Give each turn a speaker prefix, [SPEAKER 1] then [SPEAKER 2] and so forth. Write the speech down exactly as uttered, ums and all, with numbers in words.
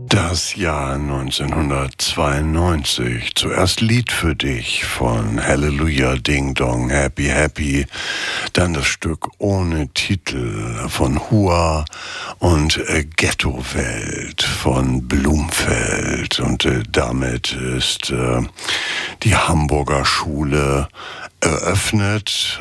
[SPEAKER 1] Das Jahr neunzehnhundertzweiundneunzig. Zuerst Lied für dich von Hallelujah Ding Dong Happy Happy. Dann das Stück ohne Titel von Hua und äh, Ghetto-Welt von Blumfeld. Und äh, damit ist äh, die Hamburger Schule eröffnet.